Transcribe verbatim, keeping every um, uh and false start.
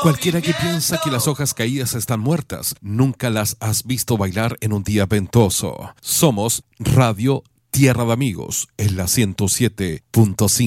Cualquiera que piensa que las hojas caídas están muertas, nunca las has visto bailar en un día ventoso. Somos Radio Tierra de Amigos en la ciento siete punto cinco.